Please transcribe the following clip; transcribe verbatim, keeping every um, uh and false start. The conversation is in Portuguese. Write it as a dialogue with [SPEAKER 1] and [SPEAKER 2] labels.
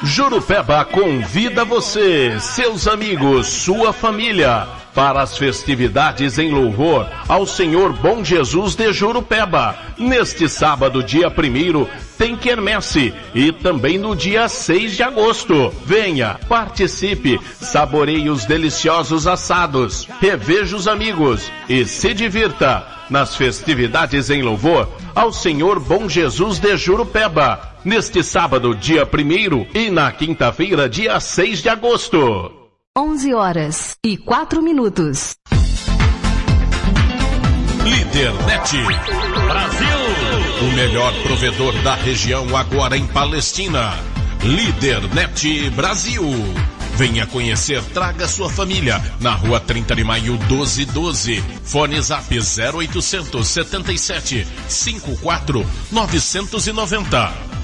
[SPEAKER 1] Jurupeba convida você, seus amigos, sua família, para as festividades em louvor ao Senhor Bom Jesus de Jurupeba. Neste sábado, dia primeiro, tem quermesse e também no dia seis de agosto. Venha, participe, saboreie os deliciosos assados, reveja os amigos e se divirta nas festividades em louvor ao Senhor Bom Jesus de Jurupeba. Neste sábado, dia primeiro e na quinta-feira, dia seis de agosto.
[SPEAKER 2] onze horas e quatro minutos.
[SPEAKER 3] Líder Net Brasil, o melhor provedor da região agora em Palestina. Líder Net Brasil. Venha conhecer, traga sua família. Na rua trinta de maio, doze doze. Fone Zap zero oitocentos setenta e sete cinquenta e quatro novecentos e noventa.